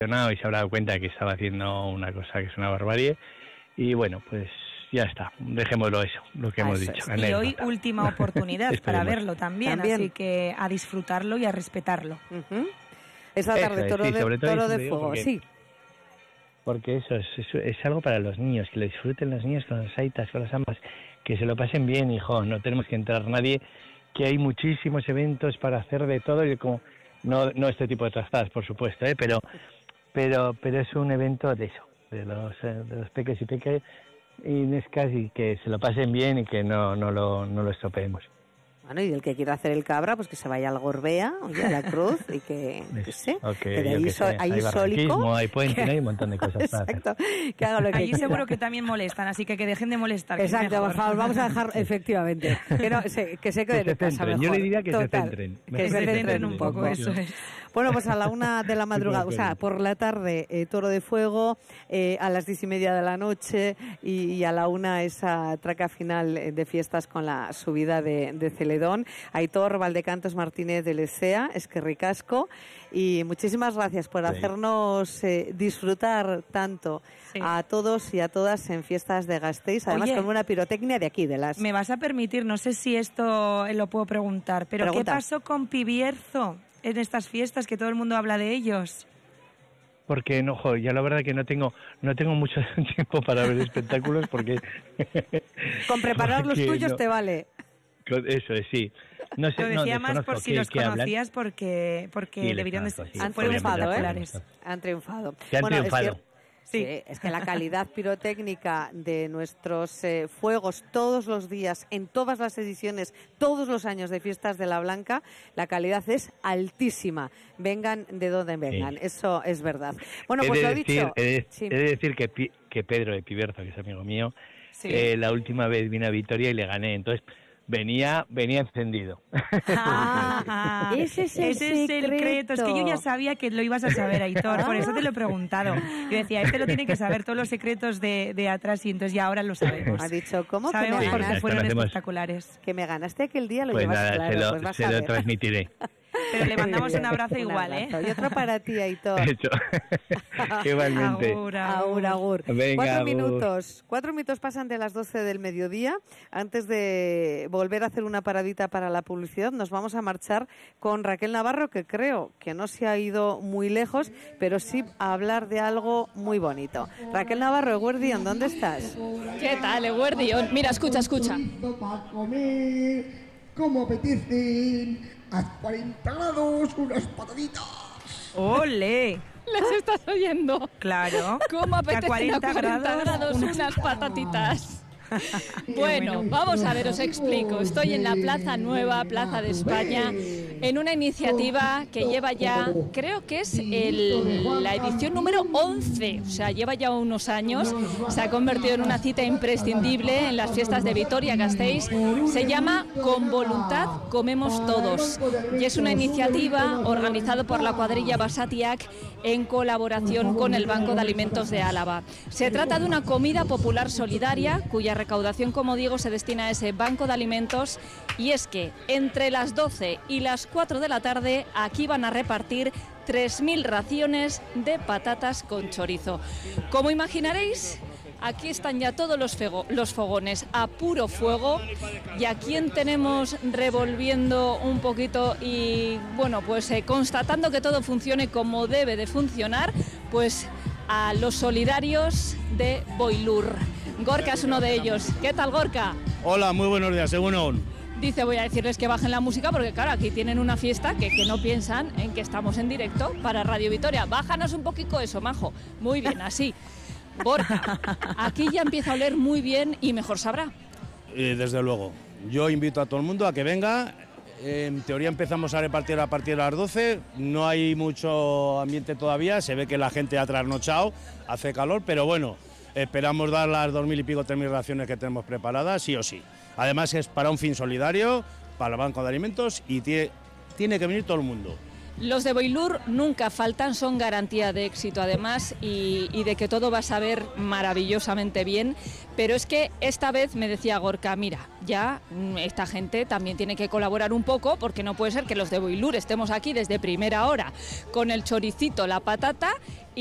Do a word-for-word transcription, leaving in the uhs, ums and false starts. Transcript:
y se habrá dado cuenta de que estaba haciendo una cosa que es una barbarie. Y bueno, pues ya está, dejémoslo eso, lo que Ah, hemos eso dicho. es. Y hoy última oportunidad para verlo también, También. así que a disfrutarlo y a respetarlo. Uh-huh. Esa tarde, Eso es, toro, sí, de, sobre todo toro eso de te digo fuego, porque- sí. Porque eso es, eso es algo para los niños, que lo disfruten los niños con las saitas, con las ambas, que se lo pasen bien, hijo, no tenemos que entrar nadie, que hay muchísimos eventos para hacer de todo, y como no no este tipo de trastadas, por supuesto, ¿eh? pero pero pero es un evento de eso, de los eh, de los peques y peques y nescas, y que se lo pasen bien y que no no lo no lo estropeemos. Bueno, y el que quiera hacer el cabra, pues que se vaya al Gorbea, oye, a la Cruz, y que, que sé, Ok, que de yo ahí, qué so, sé, ahí hay sólico. barranquismo, hay puente, hay un montón de cosas para hacer. Exacto, que haga lo que Allí quiera. seguro que también molestan, así que que dejen de molestar. que es Exacto, mejor. por favor, vamos a dejar, efectivamente, que, no, se, que se queden Que en se casa centren, mejor. yo le diría que se Total, centren. Que Mejor se que se centren centren un un poco. poco, eso es. Bueno, pues a la una de la madrugada, o sea, por la tarde, eh, toro de fuego, eh, a las diez y media de la noche, y, y a la una esa traca final eh, de fiestas con la subida de, de Celedón. Aitor Valdecantos Martínez de Lecea, es que ricasco, y muchísimas gracias por Sí. hacernos eh, disfrutar tanto Sí. a todos y a todas en fiestas de Gasteiz, además Oye, con una pirotecnia de aquí, de las... Me vas a permitir, no sé si esto lo puedo preguntar, pero Pregunta. ¿qué pasó con Pibierzo en estas fiestas que todo el mundo habla de ellos? Porque no, joder, ya la verdad que no tengo no tengo mucho tiempo para ver espectáculos porque Con preparar los porque tuyos no- te vale. con- eso es, sí. No sé, Lo no, decía más desconozco por si qué- los qué hablan. conocías porque porque Sí, les debieron de conozco, sí. Han fueron triunfado, ¿eh? espectaculares. Han triunfado. Que han Bueno, es triunfado. cier- Sí, es que la calidad pirotécnica de nuestros eh, fuegos todos los días, en todas las ediciones, todos los años de Fiestas de la Blanca, la calidad es altísima. Vengan de donde vengan, Sí. eso es verdad. Bueno, He pues de lo decir, dicho. he de, Sí. he de decir que, Pi- que Pedro de Pibierzo, que es amigo mío, Sí. eh, la última vez vine a Vitoria y le gané. Entonces venía venía encendido. Ah, Ese es el ese es el secreto. Es que yo ya sabía que lo ibas a saber, Aitor, por eso te lo he preguntado. Yo decía, este lo tiene que saber todos los secretos de, de atrás, y entonces ya ahora lo sabemos. Ha dicho, ¿cómo que Sabemos me por qué ganaste? fueron Esto lo hacemos. espectaculares. Que me ganaste aquel día, lo Pues llevas nada, claro, se lo, pues vas se a lo ver. transmitiré. Pero le mandamos un abrazo Un igual, ¿eh? abrazo. Y otro para ti, Aitor. Hecho. Igualmente. Agur, Agur, agur. Venga, cuatro agur. minutos. Cuatro minutos pasan de las doce del mediodía. Antes de volver a hacer una paradita para la publicidad, nos vamos a marchar con Raquel Navarro, que creo que no se ha ido muy lejos, pero sí a hablar de algo muy bonito. Raquel Navarro, Eguerdión, ¿dónde estás? ¿Qué tal, Eguerdión? Mira, escucha, escucha. Para comer, como apetecen, a cuarenta grados unas pataditas. ¡Ole! ¿Les estás oyendo? Claro. ¿Cómo Que a apetecen cuarenta grados, grados unas- unas patatitas? Bueno, vamos a ver, os explico. Estoy en la Plaza Nueva, Plaza de España, en una iniciativa que lleva ya, creo que es el- la edición número once, o sea, lleva ya unos años, se ha convertido en una cita imprescindible en las fiestas de Vitoria-Gasteiz. Se llama Con Voluntad Comemos Todos y es una iniciativa organizada por la cuadrilla Basatiac en colaboración con el Banco de Alimentos de Álava. Se trata de una comida popular solidaria cuya recaudación, como digo, se destina a ese banco de alimentos, y es que entre las doce y las cuatro de la tarde aquí van a repartir tres mil raciones de patatas con chorizo. Como imaginaréis, aquí están ya todos los, fego- los fogones a puro fuego, y a quien tenemos revolviendo un poquito y, bueno, pues eh, constatando que todo funcione como debe de funcionar, pues a los solidarios de Boilur. Gorka es uno de ellos. ¿Qué tal, Gorka? Hola, muy buenos días, según Dice, voy a decirles que bajen la música porque, claro, aquí tienen una fiesta que, que no piensan en que estamos en directo para Radio Vitoria. Bájanos un poquito eso, majo. Muy bien, así. Gorka, aquí ya empieza a oler muy bien y mejor sabrá. Eh, desde luego. Yo invito a todo el mundo a que venga. En teoría empezamos a repartir a partir de las doce. No hay mucho ambiente todavía. Se ve que la gente ha trasnochado, hace calor, pero bueno, esperamos dar las dos mil y pico, tres mil raciones que tenemos preparadas, sí o sí. Además es para un fin solidario, para el Banco de Alimentos, y tiene, tiene que venir todo el mundo. Los de Boilur nunca faltan, son garantía de éxito además y, y de que todo va a saber maravillosamente bien, pero es que esta vez me decía Gorka, mira, ya esta gente también tiene que colaborar un poco porque no puede ser que los de Boilur estemos aquí desde primera hora con el choricito, la patata